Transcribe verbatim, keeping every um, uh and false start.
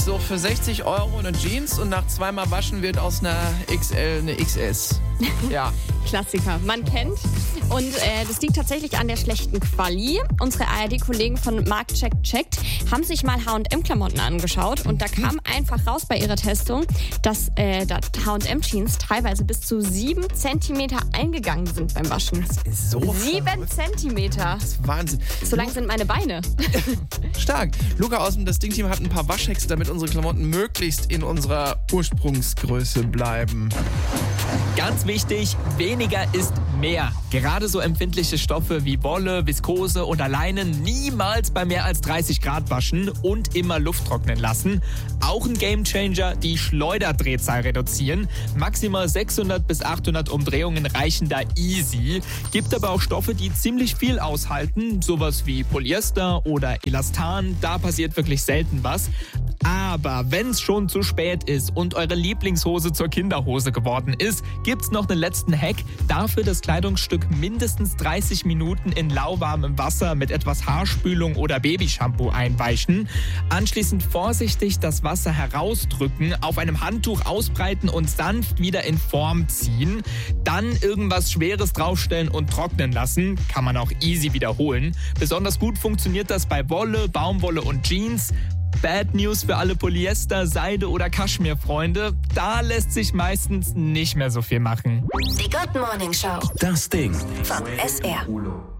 ist so für sechzig Euro eine Jeans und nach zweimal Waschen wird aus einer X L eine X S. Ja. Klassiker, man kennt. Und äh, das liegt tatsächlich an der schlechten Quali. Unsere A R D-Kollegen von Marktcheck checkt haben sich mal H und M-Klamotten angeschaut und da kam einfach raus bei ihrer Testung, dass äh, H und M-Jeans teilweise bis zu sieben Zentimeter eingegangen sind beim Waschen. Das ist so Sieben Zentimeter. Das ist Wahnsinn. So lang sind meine Beine. Stark. Luca aus dem Das Ding-Team hat ein paar Waschhacks, damit unsere Klamotten möglichst in unserer Ursprungsgröße bleiben. Ganz wichtig, weniger ist mehr. Gerade so empfindliche Stoffe wie Wolle, Viskose oder Leinen niemals bei mehr als dreißig Grad waschen und immer Luft trocknen lassen. Auch ein Gamechanger, die Schleuderdrehzahl reduzieren. Maximal sechshundert bis achthundert Umdrehungen reichen da easy. Gibt aber auch Stoffe, die ziemlich viel aushalten. Sowas wie Polyester oder Elastan. Da passiert wirklich selten was. Aber wenn es schon zu spät ist und eure Lieblingshose zur Kinderhose geworden ist, gibt's noch einen letzten Hack. Dafür das Kleidungsstück mindestens dreißig Minuten in lauwarmem Wasser mit etwas Haarspülung oder Babyshampoo einweichen. Anschließend vorsichtig das Wasser herausdrücken, auf einem Handtuch ausbreiten und sanft wieder in Form ziehen. Dann irgendwas Schweres draufstellen und trocknen lassen. Kann man auch easy wiederholen. Besonders gut funktioniert das bei Wolle, Baumwolle und Jeans. Bad News für alle Polyester-, Seide- oder Kaschmir-Freunde. Da lässt sich meistens nicht mehr so viel machen. Die Good Morning Show. Das Ding. Von S R.